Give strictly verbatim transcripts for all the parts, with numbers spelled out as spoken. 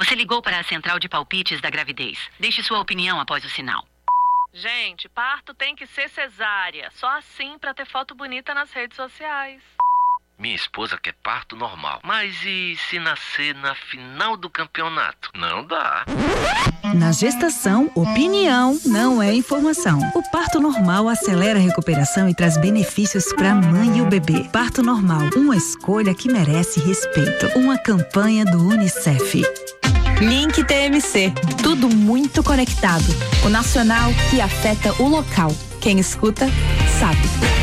Você ligou para a central de palpites da gravidez. Deixe sua opinião após o sinal. Gente, parto tem que ser cesárea. Só assim pra ter foto bonita nas redes sociais. Minha esposa quer parto normal. Mas e se nascer na final do campeonato? Não dá. Na gestação, opinião não é informação. O parto normal acelera a recuperação e traz benefícios para a mãe e o bebê. Parto normal, uma escolha que merece respeito. Uma campanha do Unicef. Link T M C, tudo muito conectado. O nacional que afeta o local. Quem escuta, sabe.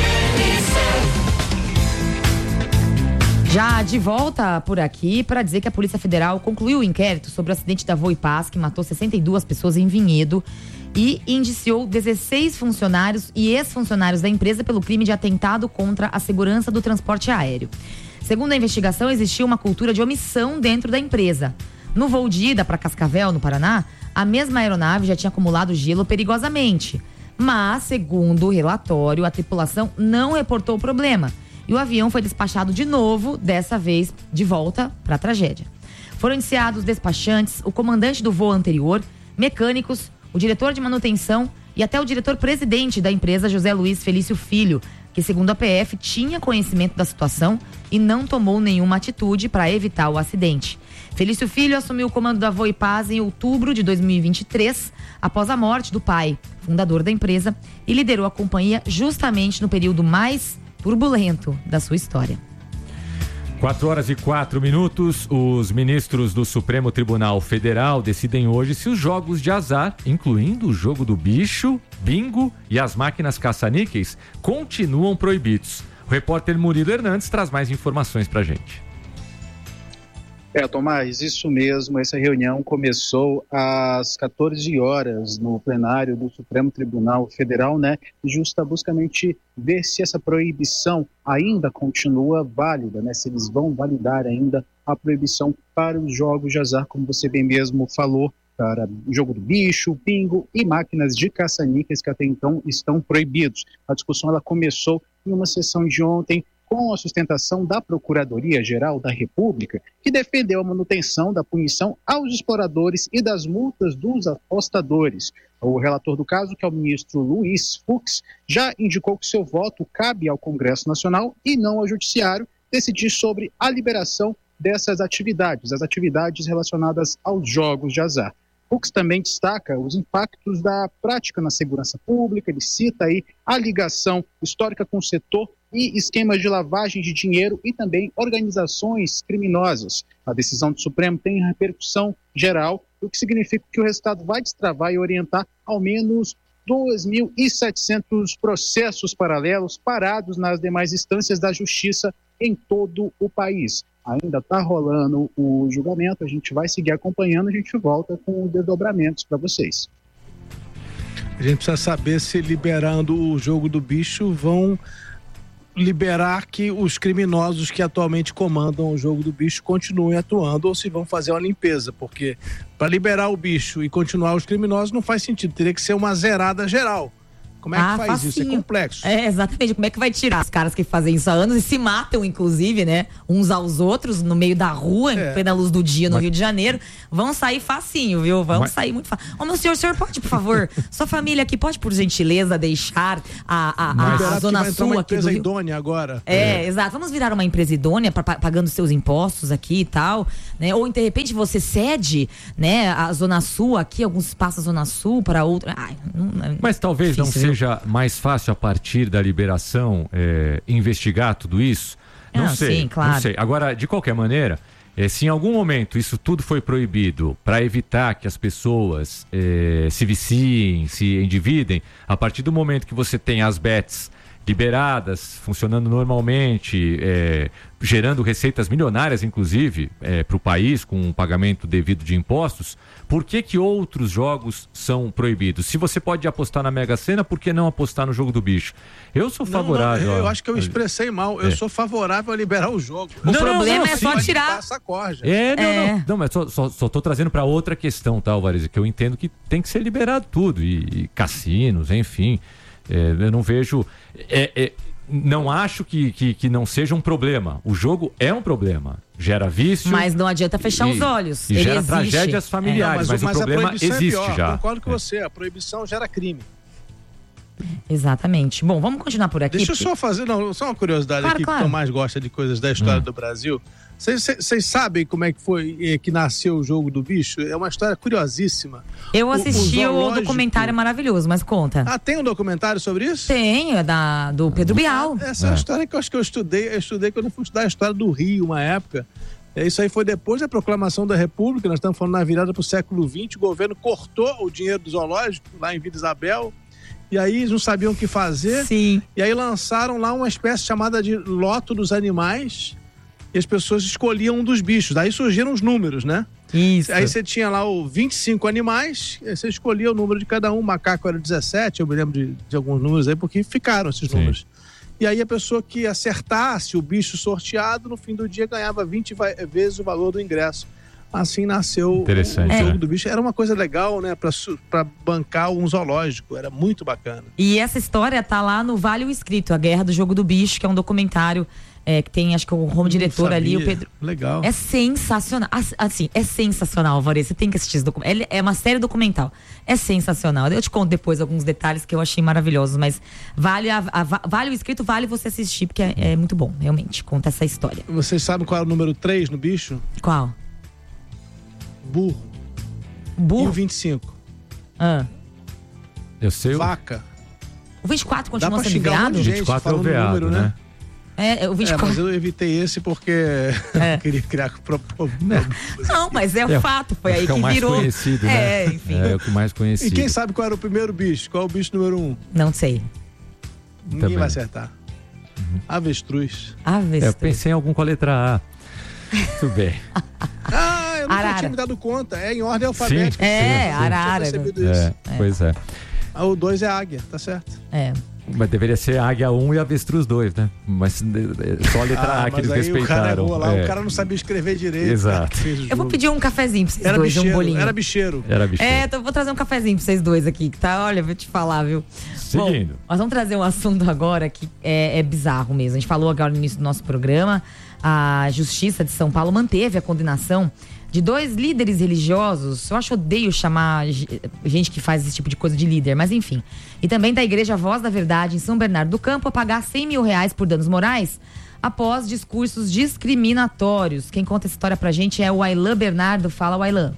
Já de volta por aqui para dizer que a Polícia Federal concluiu o inquérito sobre o acidente da Voipaz, que matou sessenta e duas pessoas em Vinhedo, e indiciou dezesseis funcionários e ex-funcionários da empresa pelo crime de atentado contra a segurança do transporte aéreo. Segundo a investigação, existia uma cultura de omissão dentro da empresa. No voo de ida para Cascavel, no Paraná, a mesma aeronave já tinha acumulado gelo perigosamente. Mas, segundo o relatório, a tripulação não reportou o problema. E o avião foi despachado de novo, dessa vez de volta para a tragédia. Foram indiciados despachantes, o comandante do voo anterior, mecânicos, o diretor de manutenção e até o diretor-presidente da empresa, José Luiz Felício Filho, que, segundo a P F, tinha conhecimento da situação e não tomou nenhuma atitude para evitar o acidente. Felício Filho assumiu o comando da Voipaz em outubro de dois mil e vinte e três, após a morte do pai, fundador da empresa, e liderou a companhia justamente no período mais turbulento da sua história. quatro horas e quatro minutos, os ministros do Supremo Tribunal Federal decidem hoje se os jogos de azar, incluindo o jogo do bicho, bingo e as máquinas caça-níqueis, continuam proibidos. O repórter Murilo Hernandes traz mais informações pra gente. É, Tomás, isso mesmo, essa reunião começou às quatorze horas no plenário do Supremo Tribunal Federal, né, justa buscamente ver se essa proibição ainda continua válida, né, se eles vão validar ainda a proibição para os jogos de azar, como você bem mesmo falou, para o jogo do bicho, bingo e máquinas de caça-níqueis que até então estão proibidos. A discussão ela começou em uma sessão de ontem, com a sustentação da Procuradoria-Geral da República, que defendeu a manutenção da punição aos exploradores e das multas dos apostadores. O relator do caso, que é o ministro Luiz Fux, já indicou que seu voto cabe ao Congresso Nacional e não ao Judiciário decidir sobre a liberação dessas atividades, as atividades relacionadas aos jogos de azar. Fux também destaca os impactos da prática na segurança pública, ele cita aí a ligação histórica com o setor e esquemas de lavagem de dinheiro e também organizações criminosas. A decisão do Supremo tem repercussão geral, o que significa que o resultado vai destravar e orientar ao menos dois mil e setecentos processos paralelos parados nas demais instâncias da justiça em todo o país. Ainda está rolando o julgamento, a gente vai seguir acompanhando, a gente volta com os desdobramentos para vocês. A gente precisa saber se liberando o jogo do bicho vão liberar que os criminosos que atualmente comandam o jogo do bicho continuem atuando ou se vão fazer uma limpeza, porque para liberar o bicho e continuar os criminosos não faz sentido, teria que ser uma zerada geral. Como é que ah, faz facinho. isso? É complexo. É, exatamente. Como é que vai tirar os caras que fazem isso há anos e se matam, inclusive, né? Uns aos outros, no meio da rua, é. em plena luz do dia, no Mas... Rio de Janeiro. Vão sair facinho, viu? Vão Mas... sair muito fácil. Ô, meu senhor, o senhor pode, por favor, sua família aqui pode, por gentileza, deixar a, a, a, a Zona Sul aqui do Rio? Idônea agora. É, é, exato. Vamos virar uma empresa idônea, pra, pagando seus impostos aqui e tal, né? Ou, de repente, você cede, né, a Zona Sul aqui, alguns espaços Zona Sul para outra. Ai, não, Mas talvez difícil, não seja viu? mais fácil a partir da liberação é, investigar tudo isso? Não ah, sei, sim, claro. não sei. Agora, de qualquer maneira, é, se em algum momento isso tudo foi proibido para evitar que as pessoas é, se viciem, se endividem, a partir do momento que você tem as bets liberadas, funcionando normalmente, é, gerando receitas milionárias, inclusive, é, para o país, com um pagamento devido de impostos, por que que outros jogos são proibidos? Se você pode apostar na Mega Sena, por que não apostar no jogo do bicho? Eu sou favorável... Não, não, eu a... acho que eu expressei mal. Eu é. sou favorável a liberar o jogo. O não, problema não, é só tirar... É, não, é. não. Não, mas só, só, só tô trazendo para outra questão, tá, Alvarez? Que eu entendo que tem que ser liberado tudo. E, e cassinos, enfim... É, eu não vejo... É, é, não acho que, que, que não seja um problema. O jogo é um problema. Gera vício. Mas não adianta fechar e, os olhos. E Ele gera existe. tragédias familiares. É. Mas, mas, mas o problema existe é pior. já. Concordo com você. A proibição gera crime. Exatamente. Bom, vamos continuar por aqui. Deixa eu só fazer, não, só uma curiosidade claro, aqui, claro. que o Tomás gosta de coisas da história hum. do Brasil. Vocês sabem como é que foi eh, que nasceu o Jogo do Bicho? É uma história curiosíssima. Eu assisti o, o, zoológico... o documentário maravilhoso, mas conta. Ah, tem um documentário sobre isso? Tem, é da, do Pedro Bial. Ah, essa é uma história que eu acho que eu estudei, eu estudei quando eu fui estudar a história do Rio, uma época. Isso aí foi depois da proclamação da República, nós estamos falando na virada para o século vinte, o governo cortou o dinheiro do zoológico lá em Vila Isabel, e aí eles não sabiam o que fazer. Sim. E aí lançaram lá uma espécie chamada de loto dos animais, e as pessoas escolhiam um dos bichos. Daí surgiram os números, né? Isso. Aí você tinha lá o vinte e cinco animais, aí você escolhia o número de cada um. O macaco era dezessete, eu me lembro de, de alguns números aí, porque ficaram esses Sim. números. E aí a pessoa que acertasse o bicho sorteado, no fim do dia ganhava vinte vezes o valor do ingresso. Assim nasceu o, o jogo é. do bicho. Era uma coisa legal, né, pra, pra bancar um zoológico. Era muito bacana. E essa história tá lá no Vale o Escrito, A Guerra do Jogo do Bicho, que é um documentário é, que tem, acho que o home diretor ali, o Pedro. Legal. É sensacional. Assim, é sensacional, Alvarez. Você tem que assistir esse documentário. É uma série documental. É sensacional. Eu te conto depois alguns detalhes que eu achei maravilhosos, mas vale, a, a, vale o escrito, vale você assistir, porque é, é muito bom, realmente. Conta essa história. Vocês sabem qual é o número três no bicho? Qual? Burro. Burro? E o vinte e cinco? Ah. Eu sei. Vaca. O vinte e quatro continua sendo xingar veado? Um vinte e quatro é o veado, número, né? É, o vinte e quatro. É, mas eu evitei esse porque É. eu queria criar propósito. Não, mas é o É, fato, foi aí é que o mais virou. conhecido, né? É, enfim. É o que mais conhecido. E quem sabe qual era o primeiro bicho? Qual é o bicho número um? Não sei. Ninguém Também. vai acertar. Uhum. Avestruz. Avestruz. É, eu pensei em algum com a letra A. Tudo bem. Ah, eu nunca Arara. tinha me dado conta. É em ordem alfabética. Sim, é, Sim, arara. Eu tinha percebido isso. É, pois é. Ah, o dois é águia, tá certo. É. Mas deveria ser Águia um e Avestruz dois, né? Mas é, só a letra Ah, A que mas eles aí respeitaram. O cara, errou lá, É. o cara não sabia escrever direito. Exato. Fez o Eu vou jogo. pedir um cafezinho pra vocês Era dois, bicheiro, um bolinho. era bicheiro. Era bicheiro. É, então eu vou trazer um cafezinho pra vocês dois aqui, que tá, olha, vou te falar, viu? Seguindo. Bom, nós vamos trazer um assunto agora que é, é bizarro mesmo. A gente falou agora no início do nosso programa, a Justiça de São Paulo manteve a condenação de dois líderes religiosos. Eu acho odeio chamar gente que faz esse tipo de coisa de líder, mas enfim. E também da Igreja Voz da Verdade em São Bernardo do Campo a pagar cem mil reais por danos morais após discursos discriminatórios. Quem conta essa história pra gente é o Ailan Bernardo. Fala, Ailan.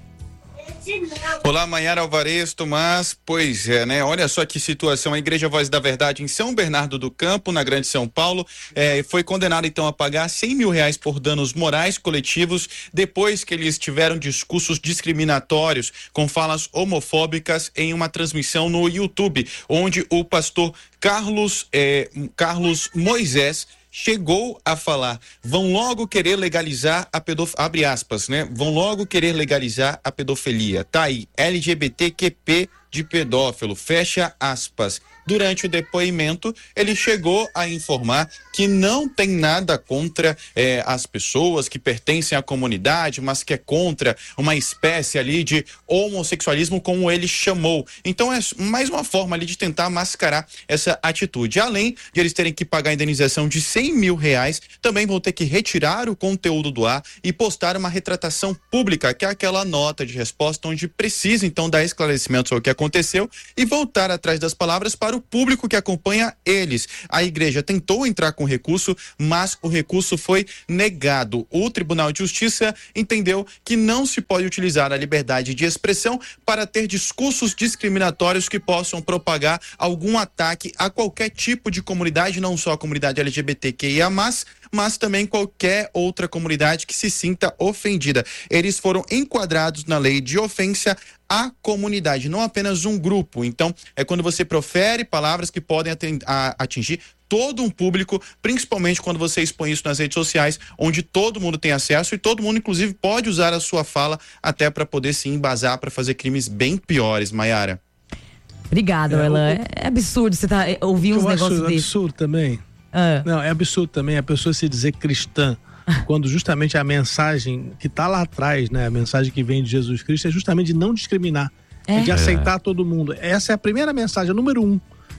Olá, Maiara, Alvarez, Tomás. Pois é, né? Olha só que situação. A Igreja Voz da Verdade em São Bernardo do Campo, na Grande São Paulo, é, foi condenada então a pagar cem mil reais por danos morais coletivos depois que eles tiveram discursos discriminatórios com falas homofóbicas em uma transmissão no YouTube, onde o pastor Carlos, é, Carlos Moisés chegou a falar, vão logo querer legalizar a pedofilia, abre aspas, né? Vão logo querer legalizar a pedofilia. Tá aí, L G B T Q P de pedófilo, fecha aspas. Durante o depoimento, ele chegou a informar que não tem nada contra eh, as pessoas que pertencem à comunidade, mas que é contra uma espécie ali de homossexualismo, como ele chamou. Então é mais uma forma ali de tentar mascarar essa atitude. Além de eles terem que pagar a indenização de cem mil reais, também vão ter que retirar o conteúdo do ar e postar uma retratação pública, que é aquela nota de resposta onde precisa então dar esclarecimento sobre o que aconteceu e voltar atrás das palavras para o público que acompanha eles. A igreja tentou entrar com recurso, mas o recurso foi negado. O Tribunal de Justiça entendeu que não se pode utilizar a liberdade de expressão para ter discursos discriminatórios que possam propagar algum ataque a qualquer tipo de comunidade, não só a comunidade L G B T Q I A mais, mas também qualquer outra comunidade que se sinta ofendida. Eles foram enquadrados na lei de ofensa à comunidade, não apenas um grupo. Então, é quando você profere palavras que podem atingir todo um público, principalmente quando você expõe isso nas redes sociais, onde todo mundo tem acesso e todo mundo, inclusive, pode usar a sua fala até para poder se embasar para fazer crimes bem piores, Maiara. Obrigado, É, Ailan. o- É absurdo você tá, ouvir uns eu negócios acho desses. absurdo também. Ah. Não, é absurdo também a pessoa se dizer cristã, quando justamente a mensagem que está lá atrás, né, a mensagem que vem de Jesus Cristo é justamente de não discriminar, É. é de aceitar todo mundo. Essa é a primeira mensagem, a número um.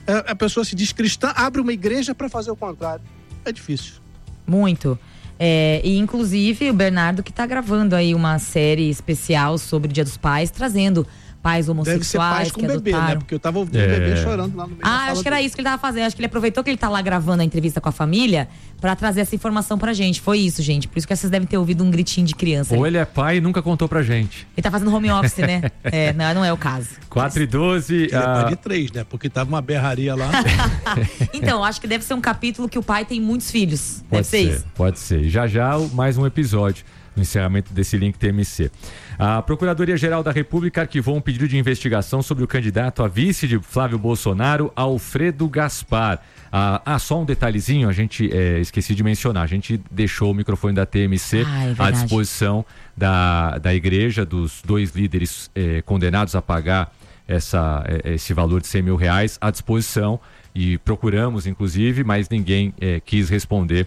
a pessoa se diz cristã, abre uma igreja para fazer o contrário. É difícil. Muito. É, e inclusive o Bernardo que está gravando aí uma série especial sobre o Dia dos Pais, trazendo pais homossexuais. Deve ser pais com que bebê, adotaram. né? Porque eu tava ouvindo É. o bebê chorando lá no meio da Ah, sala acho que era dele. isso que ele tava fazendo. Acho que ele aproveitou que ele tá lá gravando a entrevista com a família pra trazer essa informação pra gente. Foi isso, gente. Por isso que vocês devem ter ouvido um gritinho de criança. Ou Ele, ele é pai e nunca contou pra gente. ele tá fazendo home office, né? É, não, não é o caso. quatro e doze. Ele é pai ah, de três, né? Porque tava uma berraria lá. Então, acho que deve ser um capítulo que o pai tem muitos filhos. Deve Pode ser, ser, isso. pode ser. E já já o- mais um episódio no encerramento desse Link T M C. A Procuradoria-Geral da República arquivou um pedido de investigação sobre o candidato a vice de Flávio Bolsonaro, Alfredo Gaspar. Ah, ah, só um detalhezinho, a gente é, esqueci de mencionar, a gente deixou o microfone da T M C Ah, é à verdade. disposição da, da igreja, dos dois líderes eh, condenados a pagar essa, eh, esse valor de cem mil reais à disposição, e procuramos inclusive, mas ninguém eh, quis responder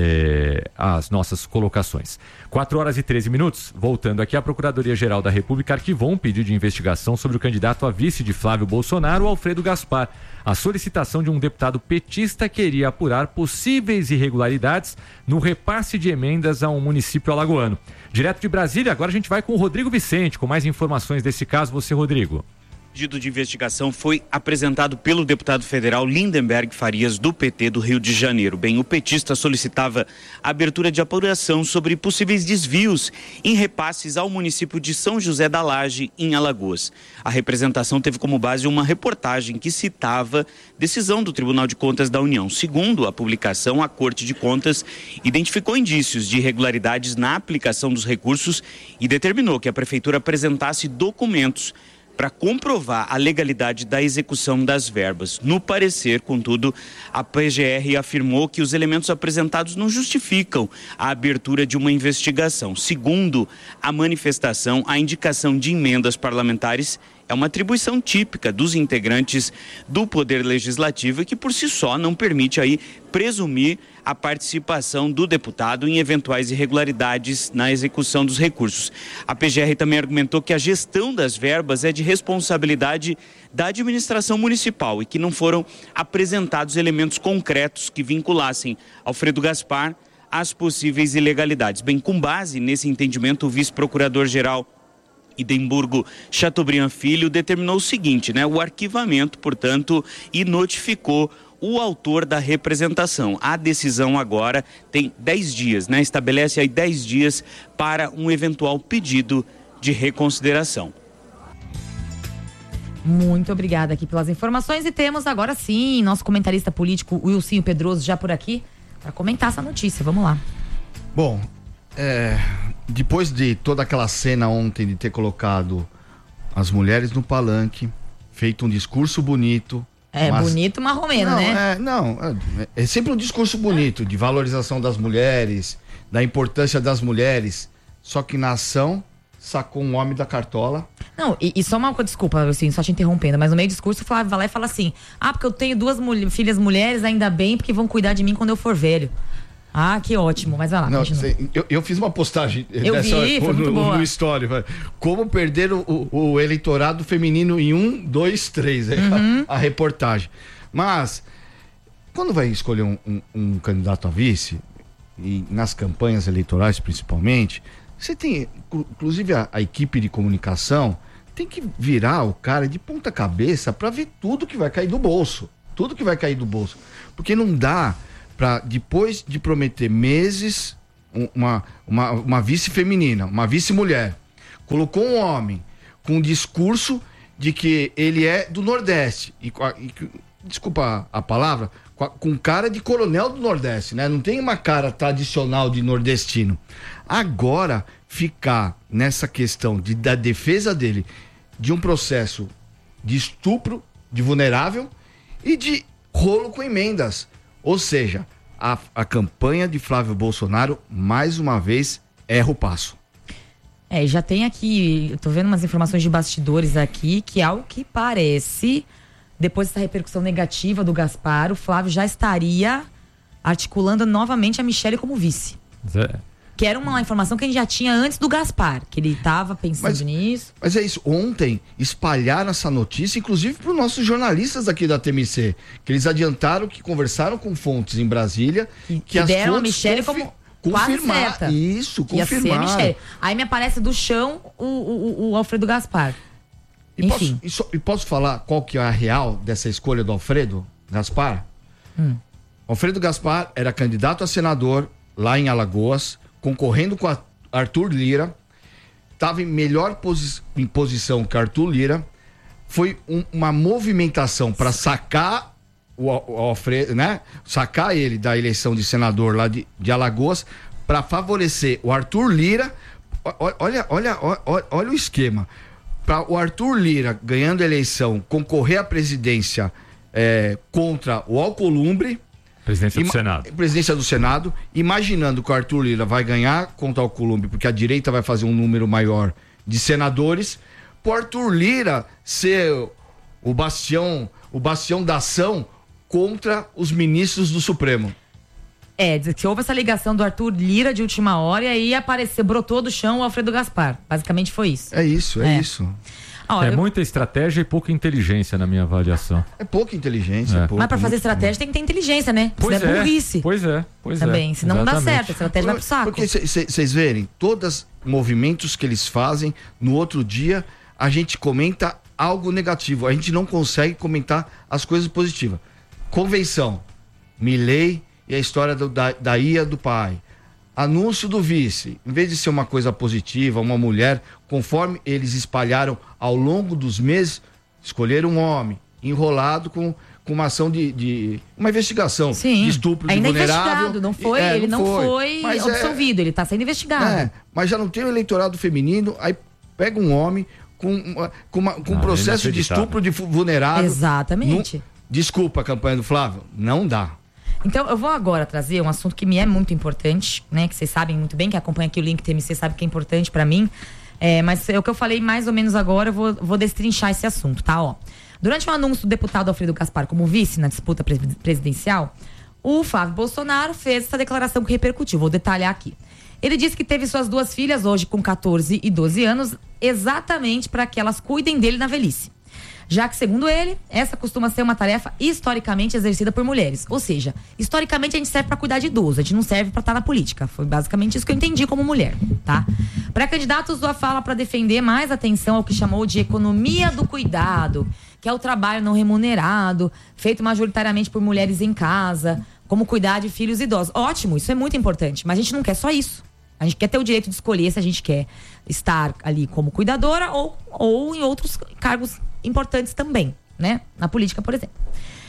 eh, às nossas colocações. quatro horas e treze minutos, voltando aqui, a Procuradoria-Geral da República arquivou um pedido de investigação sobre o candidato a vice de Flávio Bolsonaro, Alfredo Gaspar. A solicitação de um deputado petista queria apurar possíveis irregularidades no repasse de emendas a um município alagoano. Direto de Brasília, agora a gente vai com o Rodrigo Vicente, com mais informações desse caso. Você, Rodrigo. O pedido de investigação foi apresentado pelo deputado federal Lindenberg Farias, do P T do Rio de Janeiro. Bem, o petista solicitava a abertura de apuração sobre possíveis desvios em repasses ao município de São José da Laje, em Alagoas. A representação teve como base uma reportagem que citava decisão do Tribunal de Contas da União. Segundo a publicação, a Corte de Contas identificou indícios de irregularidades na aplicação dos recursos e determinou que a prefeitura apresentasse documentos para comprovar a legalidade da execução das verbas. No parecer, contudo, a P G R afirmou que os elementos apresentados não justificam a abertura de uma investigação. Segundo a manifestação, a indicação de emendas parlamentares é uma atribuição típica dos integrantes do Poder Legislativo e que por si só não permite aí presumir a participação do deputado em eventuais irregularidades na execução dos recursos. A P G R também argumentou que a gestão das verbas é de responsabilidade da administração municipal e que não foram apresentados elementos concretos que vinculassem Alfredo Gaspar às possíveis ilegalidades. Bem, com base nesse entendimento, o vice-procurador-geral Idemburgo Chateaubriand Filho determinou o seguinte, né? O arquivamento, portanto, e notificou o autor da representação. A decisão agora tem dez dias, né? Estabelece aí dez dias para um eventual pedido de reconsideração. Muito obrigada aqui pelas informações e temos agora sim nosso comentarista político Wilson Pedroso já por aqui para comentar essa notícia. Vamos lá. Bom, é, depois de toda aquela cena ontem de ter colocado as mulheres no palanque, feito um discurso bonito. É mas... bonito, mas romeno, não, né? É, não, é, é sempre um discurso bonito de valorização das mulheres, da importância das mulheres. Só que na ação sacou um homem da cartola. Não, e, e só uma coisa, desculpa, assim, só te interrompendo, mas no meio do discurso o Flávio vai lá e fala assim: ah, porque eu tenho duas mul- filhas mulheres, ainda bem, porque vão cuidar de mim quando eu for velho. Ah, que ótimo, mas vai lá, Não, continua. cê, eu, eu fiz uma postagem Eu dessa, vi, foi no, muito no, boa. no story. vai. Como perder o, o eleitorado feminino em um, dois, três. Uhum. A, a reportagem. Mas, quando vai escolher um, um, um candidato a vice, e nas campanhas eleitorais principalmente, você tem, inclusive a, a equipe de comunicação, tem que virar o cara de ponta cabeça para ver tudo que vai cair do bolso. Tudo que vai cair do bolso. Porque não dá para, depois de prometer meses, uma, uma, uma vice feminina, uma vice mulher, colocou um homem com um discurso de que ele é do Nordeste, e, e desculpa a palavra, com cara de coronel do Nordeste, né? Não tem uma cara tradicional de nordestino. Agora, ficar nessa questão de, da defesa dele, de um processo de estupro, de vulnerável e de rolo com emendas. Ou seja, a, a campanha de Flávio Bolsonaro, mais uma vez, erra o passo. É, já tem aqui, eu tô vendo umas informações de bastidores aqui, que ao que parece, depois dessa repercussão negativa do Gaspar, o Flávio já estaria articulando novamente a Michelle como vice. Zé. Que era uma informação que a gente já tinha antes do Gaspar, que ele estava pensando Mas- nisso. Mas é isso, ontem espalharam essa notícia, inclusive para os nossos jornalistas aqui da T M C, que eles adiantaram que conversaram com fontes em Brasília, que, Que as deram a fontes Michele confi- como quase confirmar- certa. Isso, Ia ser a confirmaram. Michele. Aí me aparece do chão o, o, o Alfredo Gaspar. E posso, Enfim. e só- e posso falar qual que é a real dessa escolha do Alfredo Gaspar? Hum. Alfredo Gaspar era candidato a senador lá em Alagoas, concorrendo com a Arthur Lira, estava em melhor posi- em posição que Arthur Lira. Foi um- uma movimentação para sacar o, Al- o Alfredo, né? Sacar ele da eleição de senador lá de, de Alagoas para favorecer o Arthur Lira. O- Olha, olha, olha, olha o esquema. Para o Arthur Lira, ganhando a eleição, concorrer à presidência eh, contra o Alcolumbre. Presidência do Ima- Senado. Presidência do Senado, imaginando que o Arthur Lira vai ganhar contra o Alcolumbre, porque a direita vai fazer um número maior de senadores, pro Arthur Lira ser o bastião, o bastião da ação contra os ministros do Supremo. É, diz que houve essa ligação do Arthur Lira de última hora e aí apareceu, brotou do chão o Alfredo Gaspar. Basicamente foi isso. É isso, é, É. isso. Ó, é eu- muita estratégia e pouca inteligência na minha avaliação. É pouca inteligência. É. É pouco, Mas pra fazer muito- estratégia tem que ter inteligência, né? Pois Senão é é, burrice. pois é, pois Também, é. senão não dá Exatamente. certo, a estratégia vai pro saco. Porque vocês verem, todos os movimentos que eles fazem, no outro dia, a gente comenta algo negativo. A gente não consegue comentar as coisas positivas. Convenção, Milei e a história do, da, da Ia do pai. Anúncio do vice, em vez de ser uma coisa positiva, uma mulher, conforme eles espalharam ao longo dos meses, escolheram um homem enrolado com, com uma ação de, de uma investigação Sim, de estupro de ainda é vulnerável. investigado, não foi, É, ele não foi, Mas é- absolvido, ele tá sendo investigado. é, mas já não tem o eleitorado feminino, aí pega um homem com, uma- com, uma- com um Não, processo de inacreditável. estupro de fu- vulnerável. Exatamente. Não- desculpa a campanha do Flávio, não dá. Então, eu vou agora trazer um assunto que me é muito importante, né? Que vocês sabem muito bem, que acompanha aqui o Link T M C sabe que é importante pra mim. É, mas é o que eu falei mais ou menos agora, eu vou, vou destrinchar esse assunto, tá? Ó, durante o anúncio do deputado Alfredo Gaspar como vice na disputa pre- presidencial, o Flávio Bolsonaro fez essa declaração que repercutiu. Vou detalhar aqui. Ele disse que teve suas duas filhas, hoje com catorze e doze anos, exatamente para que elas cuidem dele na velhice. Já que, segundo ele, essa costuma ser uma tarefa historicamente exercida por mulheres. Ou seja, historicamente a gente serve para cuidar de idoso, a gente não serve para estar na política. Foi basicamente isso que eu entendi como mulher, tá? Para candidatos, usou a fala para defender mais atenção ao que chamou de economia do cuidado, que é o trabalho não remunerado, feito majoritariamente por mulheres em casa, como cuidar de filhos idosos. Ótimo, isso é muito importante, mas a gente não quer só isso. A gente quer ter o direito de escolher se a gente quer estar ali como cuidadora ou, ou em outros cargos importantes também, né? Na política, por exemplo.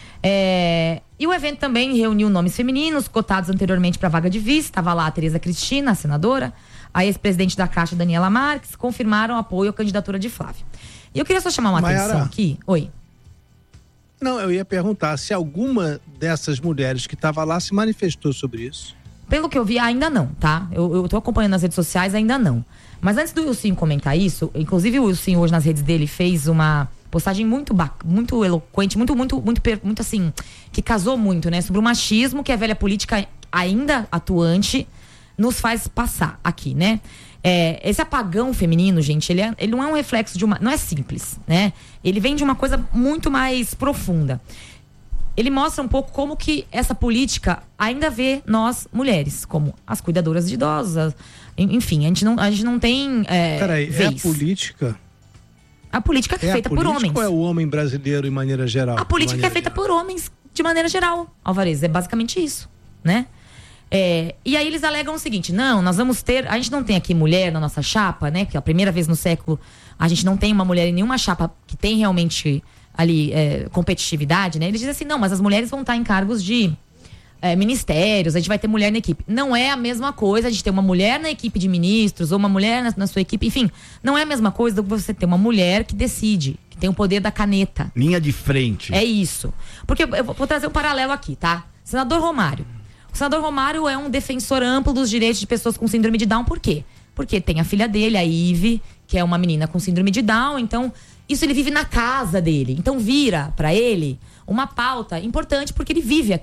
É, e o evento também reuniu nomes femininos cotados anteriormente para a vaga de vice. Estava lá a Tereza Cristina, a senadora, a ex-presidente da Caixa, Daniela Marques, confirmaram apoio à candidatura de Flávio. E eu queria só chamar uma Maiara. atenção aqui. Oi. Não, eu ia perguntar se alguma dessas mulheres que estava lá se manifestou sobre isso. Pelo que eu vi, ainda não, tá? Eu, eu tô acompanhando nas redes sociais, ainda não. Mas antes do Wilson comentar isso, inclusive o Wilson hoje nas redes dele fez uma postagem muito bac- muito eloquente, muito, muito, muito, per- muito assim, que casou muito, né? Sobre o machismo que a velha política ainda atuante nos faz passar aqui, né? É, esse apagão feminino, gente, ele, é- ele não é um reflexo de uma... Não é simples, né? Ele vem de uma coisa muito mais profunda. Ele mostra um pouco como que essa política ainda vê nós, mulheres, como as cuidadoras de idosos. En- Enfim, a gente não, a gente não tem é, Peraí, é a vez. política? A política é, É feita a política por homens. ou é o homem brasileiro em maneira geral? A política De é maneira feita por homens de maneira geral, Alvarez. É basicamente isso, né? É, e aí eles alegam o seguinte: não, nós vamos ter. A gente não tem aqui mulher na nossa chapa, né? Que é a primeira vez no século a gente não tem uma mulher em nenhuma chapa que tem realmente ali é, competitividade, né? Eles dizem assim: não, mas as mulheres vão estar em cargos de é, ministérios, a gente vai ter mulher na equipe. Não é a mesma coisa a gente ter uma mulher na equipe de ministros ou uma mulher na, na sua equipe. Enfim, não é a mesma coisa do que você ter uma mulher que decide, que tem o poder da caneta. Linha de frente. É isso. Porque eu vou vou trazer um paralelo aqui, tá? Senador Romário. O senador Romário é um defensor amplo dos direitos de pessoas com síndrome de Down. Por quê? Porque tem a filha dele, a Ive, que é uma menina com síndrome de Down. Então, isso ele vive na casa dele. Então, vira pra ele uma pauta importante porque ele vive aquilo.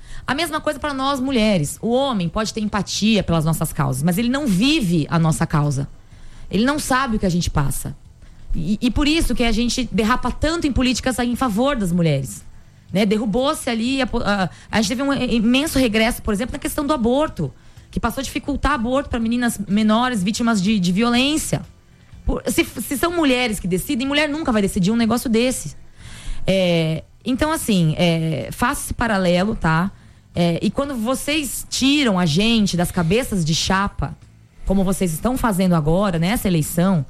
A mesma coisa para nós mulheres. O homem pode ter empatia pelas nossas causas, mas ele não vive a nossa causa. Ele não sabe o que a gente passa. E, e por isso que a gente derrapa tanto em políticas em favor das mulheres. Né? Derrubou-se ali, a, a, a gente teve um imenso regresso, por exemplo, na questão do aborto, que passou a dificultar aborto para meninas menores vítimas de, de violência. Por, se, se são mulheres que decidem, mulher nunca vai decidir um negócio desse. É, então, assim, é, faça esse paralelo, tá? É, e quando vocês tiram a gente das cabeças de chapa, como vocês estão fazendo agora, nessa eleição,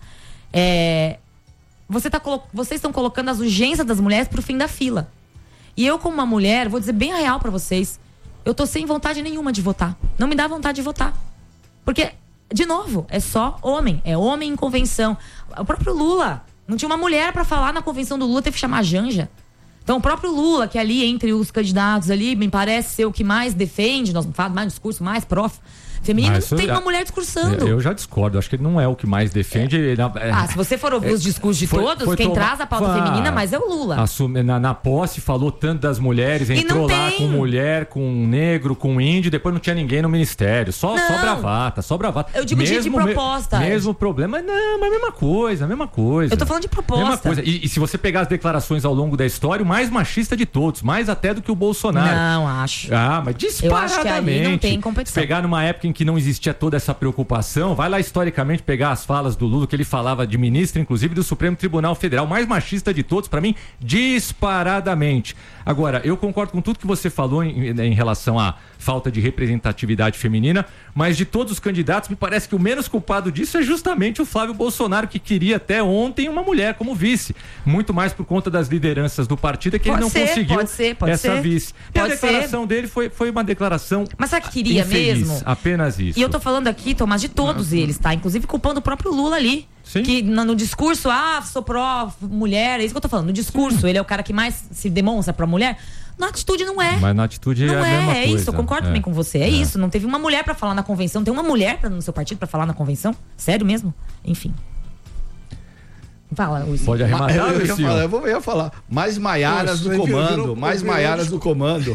é, você tá, vocês estão colocando as urgências das mulheres pro fim da fila. E eu, como uma mulher, vou dizer bem a real pra vocês, eu tô sem vontade nenhuma de votar. Não me dá vontade de votar. Porque, de novo, é só homem. É homem em convenção. O próprio Lula, não tinha uma mulher pra falar na convenção do Lula, teve que chamar a Janja. Então, o próprio Lula, que ali, entre os candidatos ali, me parece ser o que mais defende, nós falamos mais discurso, mais prof... feminino, não tem uma mulher discursando. Eu já discordo, acho que ele não é o que mais defende. É. É, ah, se você for ouvir é, os discursos de foi, todos, foi quem tomar, traz a pauta foi, feminina, mas é o Lula. Assume, na, na posse, falou tanto das mulheres, entrou lá com mulher, com negro, com índio, depois não tinha ninguém no ministério. Só, só bravata, só bravata. Eu digo mesmo, de proposta. Me, mesmo problema, não, mas a mesma coisa, a mesma coisa. Eu tô falando de proposta. Mesma coisa. E, e se você pegar as declarações ao longo da história, o mais machista de todos, mais até do que o Bolsonaro. Não, acho. Ah, mas disparadamente. Eu acho que ali não tem competição. Pegar numa época em que não existia toda essa preocupação, vai lá historicamente pegar as falas do Lula, que ele falava de ministro, inclusive do Supremo Tribunal Federal, mais machista de todos, pra mim, disparadamente. Agora, eu concordo com tudo que você falou em, em relação à falta de representatividade feminina, mas de todos os candidatos, me parece que o menos culpado disso é justamente o Flávio Bolsonaro, que queria até ontem uma mulher como vice, muito mais por conta das lideranças do partido, que pode ele não ser, conseguiu pode ser, pode essa ser. vice. E pode a declaração ser. dele foi, foi uma declaração Mas sabe que queria infeliz, mesmo? Apenas isso. E eu tô falando aqui, Tomás, de todos eles, tá? Inclusive culpando o próprio Lula ali. Sim. Que no, no discurso, ah, sou pró-mulher, é isso que eu tô falando. No discurso, ele é o cara que mais se demonstra pró-mulher. Na atitude não é. Mas na atitude não é a é, mesma é coisa. isso, eu concordo é. também com você. É, é isso, não teve uma mulher pra falar na convenção. Tem uma mulher pra, no seu partido pra falar na convenção? Sério mesmo? Enfim. Fala, Luiz. Pode arrematar, eu, eu, ia falar, eu, vou, eu ia falar. Mais Maiaras no comando. Mais Maiaras no comando.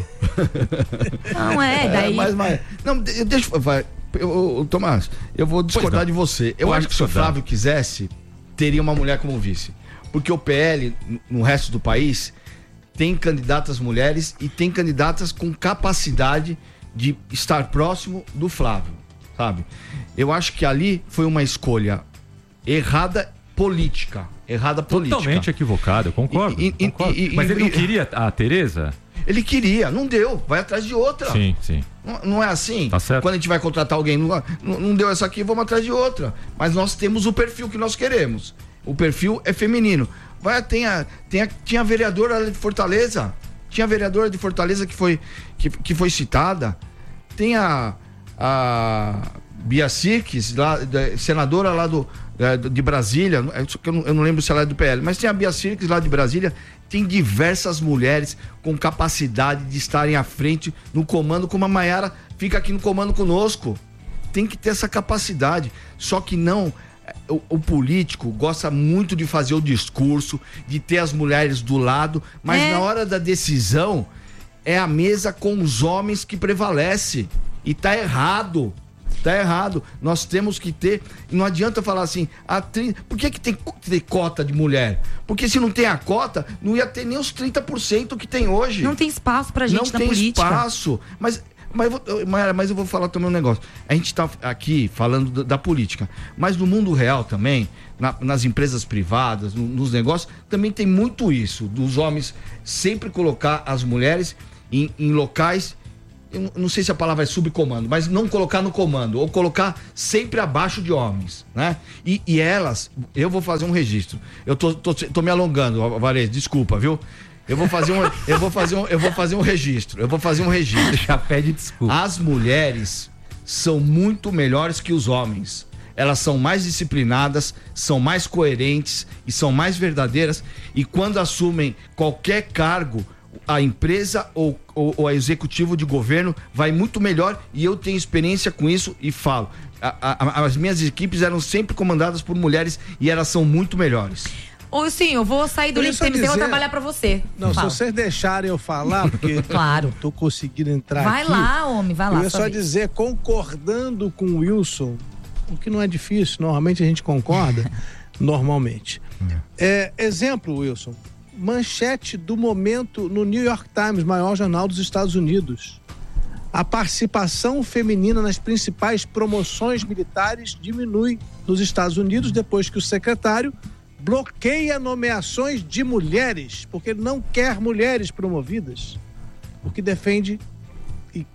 Não é, daí... É, mais Maia... Não, deixa eu... Vai. Eu, eu, Tomás, eu vou discordar de você. Eu Pode acho que discordar. Se o Flávio quisesse, teria uma mulher como vice. Porque o P L, no resto do país, tem candidatas mulheres e tem candidatas com capacidade de estar próximo do Flávio, sabe? Eu acho que ali foi uma escolha errada política. Errada política. Totalmente equivocada, eu concordo. E, e, concordo. E, e, Mas ele não queria a Tereza? Ele queria, não deu, vai atrás de outra. Sim, sim. Não, não é assim? Tá certo. Quando a gente vai contratar alguém, não, não deu essa aqui, vamos atrás de outra. Mas nós temos o perfil que nós queremos. O perfil é feminino. Vai, tem a, tem a, tinha a vereadora de Fortaleza, tinha a vereadora de Fortaleza que foi, que, que foi citada. Tem a, a Bia Sirques, lá, senadora lá do, de Brasília, eu não, eu não lembro se ela é do P L, mas tem a Bia Sirques lá de Brasília. Tem diversas mulheres com capacidade de estarem à frente no comando, como a Maiara fica aqui no comando conosco. Tem que ter essa capacidade. Só que não, o, o político gosta muito de fazer o discurso, de ter as mulheres do lado, mas é. na hora da decisão é a mesa com os homens que prevalece. E tá errado. Tá errado. Nós temos que ter. Não adianta falar assim, a trinta, por que, que tem que ter cota de mulher? Porque se não tem a cota, não ia ter nem os trinta por cento que tem hoje. Não tem espaço pra gente não na política. Não tem espaço. Mas, mas, mas eu vou falar também um negócio. A gente tá aqui falando da, da política, mas no mundo real também, na, nas empresas privadas, no, nos negócios, também tem muito isso, dos homens sempre colocar as mulheres em, em locais. Eu não sei se a palavra é subcomando, mas não colocar no comando, ou colocar sempre abaixo de homens, né? E, e elas, eu vou fazer um registro. Eu tô, tô, tô me alongando, Varese, desculpa, viu? Eu vou fazer um, eu vou fazer um, eu vou fazer um registro. Eu vou fazer um registro. Já pede desculpa. As mulheres são muito melhores que os homens. Elas são mais disciplinadas, são mais coerentes e são mais verdadeiras. E quando assumem qualquer cargo, a empresa ou, ou, ou a executivo de governo vai muito melhor, e eu tenho experiência com isso e falo, a, a, as minhas equipes eram sempre comandadas por mulheres e elas são muito melhores. Ou sim, eu vou sair do Link T M C e vou trabalhar pra você. Não, Fala. se vocês deixarem eu falar, porque claro. eu tô conseguindo entrar vai aqui. Vai lá, homem, vai lá. Eu ia só vez. dizer, concordando com o Wilson, o que não é difícil, normalmente a gente concorda, normalmente. É, exemplo, Wilson, manchete do momento no New York Times, maior jornal dos Estados Unidos. A participação feminina nas principais promoções militares diminui nos Estados Unidos depois que o secretário bloqueia nomeações de mulheres, porque ele não quer mulheres promovidas, porque defende, e,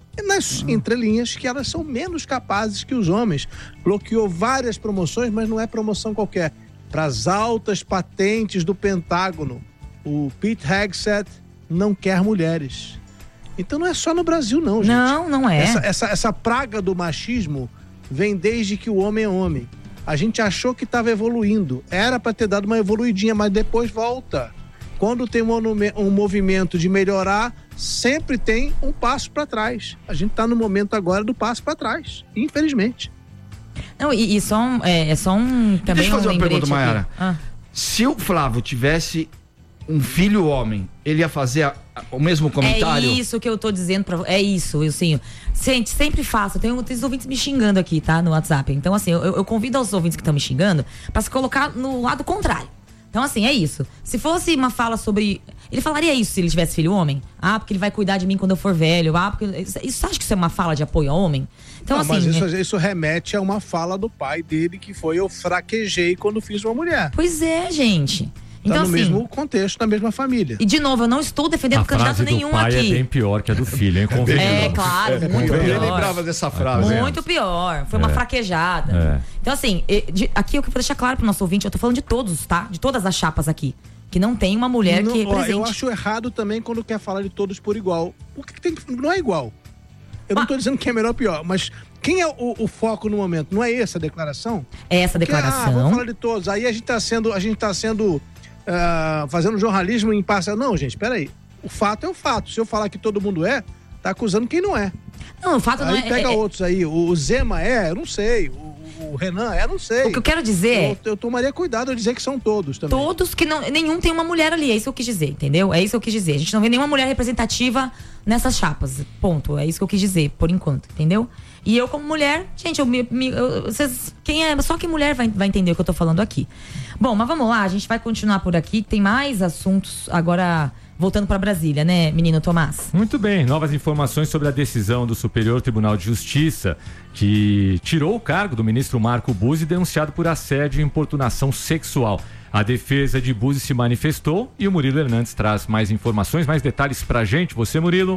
nas entrelinhas, que elas são menos capazes que os homens. Bloqueou várias promoções, mas não é promoção qualquer. Para as altas patentes do Pentágono, o Pete Hegseth não quer mulheres. Então não é só no Brasil, não, gente. Não, não é. Essa, essa, essa praga do machismo vem desde que o homem é homem. A gente achou que estava evoluindo. Era para ter dado uma evoluidinha, mas depois volta. Quando tem um, um movimento de melhorar, sempre tem um passo para trás. A gente está no momento agora do passo para trás, infelizmente. Não, e, e só um, é, é só um também. Deixa eu fazer um uma pergunta, Mayara. Ah. Se o Flávio tivesse um filho homem, ele ia fazer a, a, o mesmo comentário? É isso que eu tô dizendo pra É isso, Wilson. Gente, sempre faço. Eu tenho os ouvintes me xingando aqui, tá? No WhatsApp. Então, assim, eu, eu convido aos ouvintes que estão me xingando pra se colocar no lado contrário. Então, assim, é isso. Se fosse uma fala sobre... Ele falaria isso se ele tivesse filho homem? Ah, porque ele vai cuidar de mim quando eu for velho. Ah, porque... Isso, você acha que isso é uma fala de apoio a homem? Então, não, assim, mas isso, é... isso remete a uma fala do pai dele que foi: eu fraquejei quando fiz uma mulher. Pois é, gente. Então, tá no assim, mesmo contexto, na mesma família. E de novo, eu não estou defendendo a candidato frase nenhum do pai aqui. É bem pior que a do filho, hein? Convenhamos. É, claro, é, muito pior. Eu lembrava dessa frase. Muito pior. Foi uma é. fraquejada. É. Então, assim, de, aqui eu quero deixar claro pro nosso ouvinte, eu tô falando de todos, tá? De todas as chapas aqui. Que não tem uma mulher não, que represente. Ó, eu acho errado também quando quer falar de todos por igual. Porque tem, não é igual. Eu ah. não tô dizendo que é melhor ou pior, mas quem é o, o foco no momento? Não é essa a declaração? É essa a declaração. Ah, vamos falar de todos. Aí a gente tá sendo... A gente tá sendo Uh, fazendo jornalismo imparcial. Não, gente, peraí. O fato é o fato. Se eu falar que todo mundo é, tá acusando quem não é. Não, o fato aí não é... Aí pega é, outros aí. O Zema é, eu não sei. O, o Renan é, eu não sei. O que eu quero dizer eu, eu tomaria cuidado de dizer que são todos também. Todos que não... Nenhum tem uma mulher ali. É isso que eu quis dizer, entendeu? É isso que eu quis dizer. A gente não vê nenhuma mulher representativa nessas chapas. Ponto. É isso que eu quis dizer, por enquanto. Entendeu? E eu, como mulher, gente, eu me, me eu, vocês, quem é, só que mulher vai, vai entender o que eu tô falando aqui. Bom, mas vamos lá, a gente vai continuar por aqui. Tem mais assuntos agora, voltando para Brasília, né, menino Tomás? Muito bem, novas informações sobre a decisão do Superior Tribunal de Justiça, que tirou o cargo do ministro Marco Buzzi, denunciado por assédio e importunação sexual. A defesa de Buzzi se manifestou e o Murilo Hernandes traz mais informações, mais detalhes pra gente. Você, Murilo?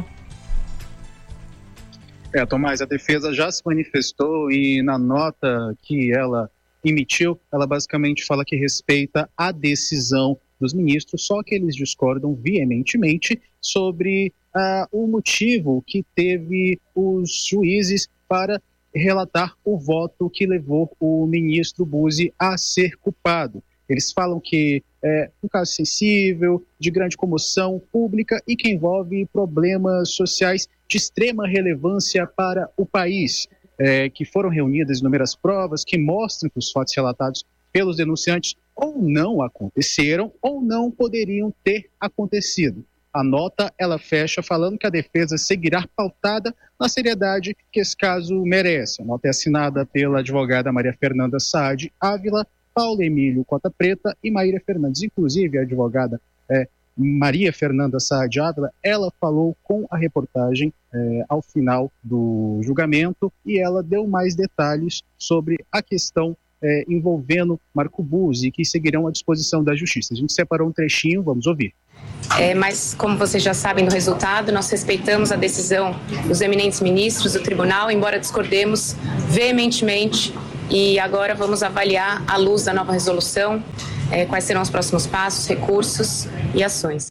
É, Tomás, a defesa já se manifestou e na nota que ela emitiu, ela basicamente fala que respeita a decisão dos ministros, só que eles discordam veementemente sobre uh, o motivo que teve os juízes para relatar o voto que levou o ministro Buzzi a ser culpado. Eles falam que é um caso sensível, de grande comoção pública e que envolve problemas sociais de extrema relevância para o país, é, que foram reunidas inúmeras provas que mostram que os fatos relatados pelos denunciantes ou não aconteceram ou não poderiam ter acontecido. A nota, ela fecha falando que a defesa seguirá pautada na seriedade que esse caso merece. A nota é assinada pela advogada Maria Fernanda Saad Ávila, Paulo Emílio Cota Preta e Maíra Fernandes. Inclusive, a advogada é, Maria Fernanda Saad Ávila, ela falou com a reportagem é, ao final do julgamento e ela deu mais detalhes sobre a questão é, envolvendo Marco Buzzi, que seguirão à disposição da Justiça. A gente separou um trechinho, vamos ouvir. É, mas, como vocês já sabem do resultado, nós respeitamos a decisão dos eminentes ministros do tribunal, embora discordemos veementemente. E agora vamos avaliar, à luz da nova resolução, é, quais serão os próximos passos, recursos e ações.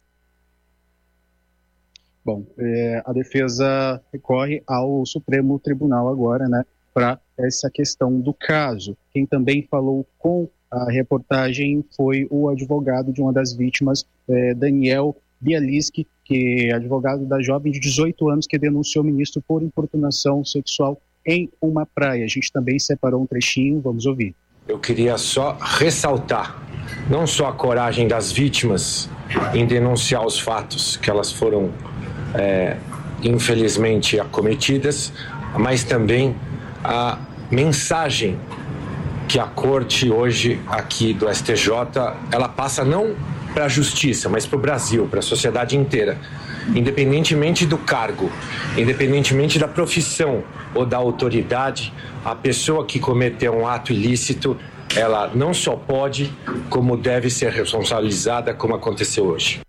Bom, é, a defesa recorre ao Supremo Tribunal agora, né, para essa questão do caso. Quem também falou com a reportagem foi o advogado de uma das vítimas, é, Daniel Bialiski, que é advogado da jovem de dezoito anos que denunciou o ministro por importunação sexual em uma praia. A gente também separou um trechinho, vamos ouvir. Eu queria só ressaltar não só a coragem das vítimas em denunciar os fatos que elas foram, é, infelizmente, acometidas, mas também a mensagem que a Corte hoje aqui do S T J, ela passa não para a justiça, mas para o Brasil, para a sociedade inteira. Independentemente do cargo, independentemente da profissão ou da autoridade, a pessoa que cometeu um ato ilícito, ela não só pode, como deve ser responsabilizada, como aconteceu hoje.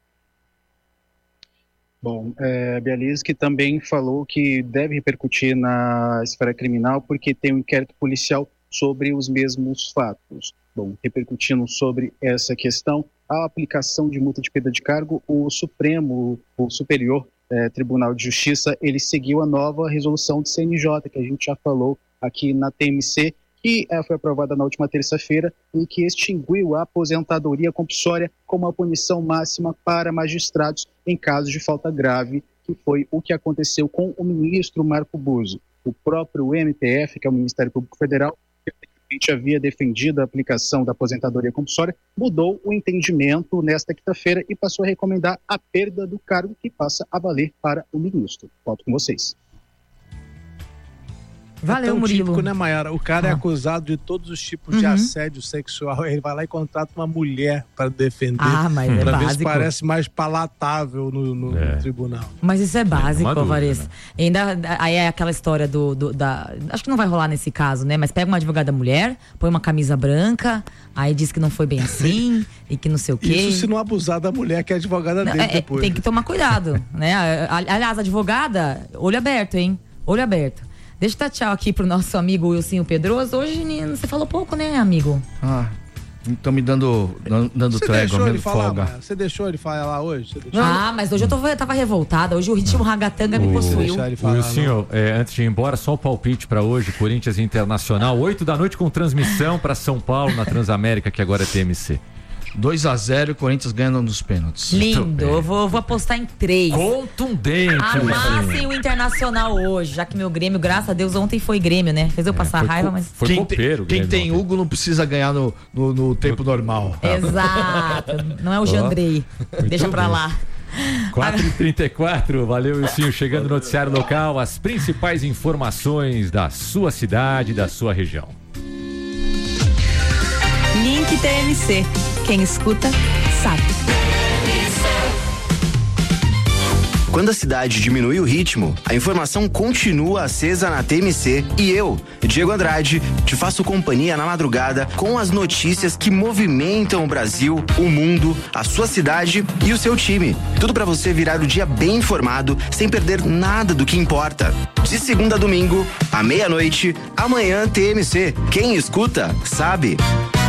Bom, é, Bialyski também falou que deve repercutir na esfera criminal porque tem um inquérito policial sobre os mesmos fatos. Bom, repercutindo sobre essa questão, a aplicação de multa de perda de cargo, o Supremo, o Superior eh, Tribunal de Justiça, ele seguiu a nova resolução do C N J, que a gente já falou aqui na T M C, que eh, foi aprovada na última terça-feira, e que extinguiu a aposentadoria compulsória como a punição máxima para magistrados em casos de falta grave, que foi o que aconteceu com o ministro Marco Buzzi. O próprio M P F, que é o Ministério Público Federal, que a gente havia defendido a aplicação da aposentadoria compulsória, mudou o entendimento nesta quinta-feira e passou a recomendar a perda do cargo, que passa a valer para o ministro. Volto com vocês. Valeu, é tão Murilo. Típico, né, Mayara? O cara ah. é acusado de todos os tipos uhum. de assédio sexual. Ele vai lá e contrata uma mulher para defender. Ah, mas é pra básico. ver se parece mais palatável no, no, é. no tribunal. Mas isso é básico, é Alvarez. Né? Ainda, aí é aquela história do, do da... Acho que não vai rolar nesse caso, né? Mas pega uma advogada mulher, põe uma camisa branca, aí diz que não foi bem assim e que não sei o quê. Isso se não abusar da mulher que é advogada não, dele é, depois. Tem que tomar cuidado, né? Aliás, advogada, olho aberto, hein? Olho aberto. Deixa eu dar tchau aqui pro nosso amigo Wilsinho Pedroso. Hoje você falou pouco, né, amigo? Ah, estão me dando, dando Você trégua, deixou ele mesmo falar, folga. Mara? Você deixou ele falar lá hoje? Você deixou? Ah, mas hoje eu, tô, eu tava revoltada. Hoje o ritmo ragatanga me possuiu. Wilsinho, é, antes de ir embora, só o palpite pra hoje. Corinthians Internacional, oito da noite com transmissão pra São Paulo na Transamérica, que agora é T M C. dois a zero, o Corinthians ganhando nos pênaltis. Lindo, eu vou, eu vou apostar em três. Contundente. Amassem o Internacional hoje, já que meu Grêmio, graças a Deus, ontem foi Grêmio, né? Fez eu passar é, raiva, co- mas... Foi quem copeiro, Quem Grêmio, tem ontem. Hugo não precisa ganhar no, no, no tempo normal. Exato, não é o Jandrei. Deixa pra bem. lá. quatro e trinta e quatro, valeu, Wilsinho. Chegando no noticiário local, as principais informações da sua cidade, da sua região. Link T M C. Quem escuta, sabe. Quando a cidade diminui o ritmo, a informação continua acesa na T M C e eu, Diego Andrade, te faço companhia na madrugada com as notícias que movimentam o Brasil, o mundo, a sua cidade e o seu time. Tudo pra você virar o dia bem informado, sem perder nada do que importa. De segunda a domingo, à meia-noite, amanhã T M C. Quem escuta, sabe.